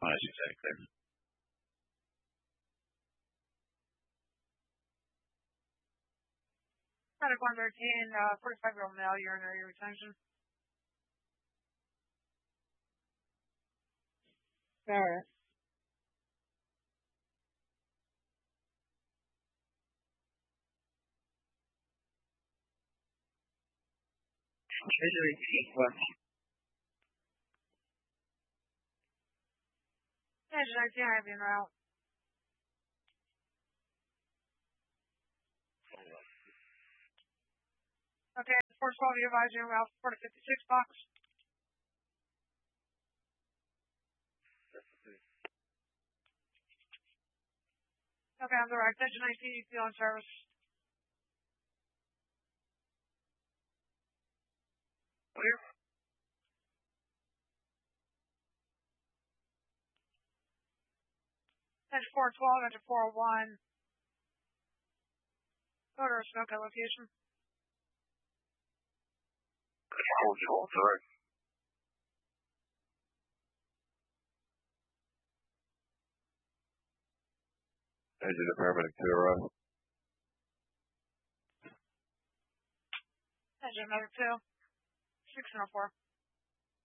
That's exactly. Medic 113, 45-year-old male, urinary retention. Alright. Treasury sequence. Engine 19, I have you now. Okay, 412, you advise you route 4 to 56 box. Okay, on the right. Engine 19, you feel in service. Clear. Engine 412, engine 401. Odor of smoke at location. 412, sorry. Engine to paramedic 2 arrive. Engine medic 2. 604.